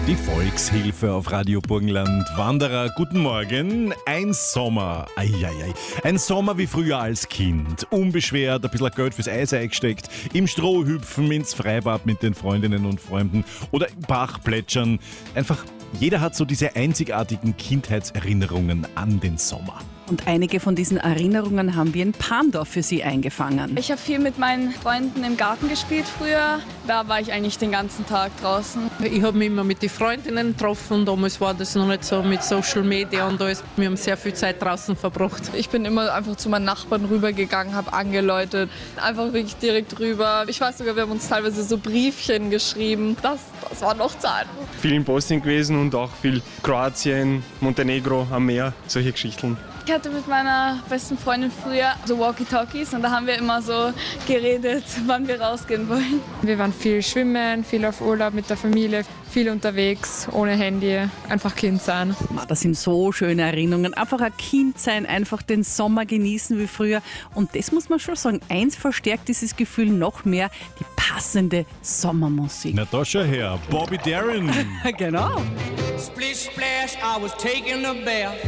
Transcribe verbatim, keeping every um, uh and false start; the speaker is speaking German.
Die Volkshilfe auf Radio Burgenland. Wanderer, guten Morgen. Ein Sommer. Eieiei. Ein Sommer wie früher als Kind. Unbeschwert, ein bisschen Geld fürs Eis eingesteckt, im Stroh hüpfen, ins Freibad mit den Freundinnen und Freunden oder im Bach plätschern. Einfach, jeder hat so diese einzigartigen Kindheitserinnerungen an den Sommer. Und einige von diesen Erinnerungen haben wir in Pandorf für Sie eingefangen. Ich habe viel mit meinen Freunden im Garten gespielt früher. Da war ich eigentlich den ganzen Tag draußen. Ich habe mich immer mit den Freundinnen getroffen. Damals war das noch nicht so mit Social Media und alles. Wir haben sehr viel Zeit draußen verbracht. Ich bin immer einfach zu meinen Nachbarn rübergegangen, habe angeläutet. Einfach wirklich direkt rüber. Ich weiß sogar, wir haben uns teilweise so Briefchen geschrieben. Das, das waren noch Zeiten. Viel in Bosnien gewesen und auch viel Kroatien, Montenegro am Meer, solche Geschichten. Ich hatte mit meiner besten Freundin früher so Walkie-Talkies und da haben wir immer so geredet, wann wir rausgehen wollen. Wir waren viel schwimmen, viel auf Urlaub mit der Familie, viel unterwegs, ohne Handy, einfach Kind sein. Das sind so schöne Erinnerungen. Einfach ein Kind sein, einfach den Sommer genießen wie früher. Und das muss man schon sagen, eins verstärkt dieses Gefühl noch mehr, die passende Sommermusik. Na da schau her, Bobby Darin. Genau. Splish splash, I was taking a bath.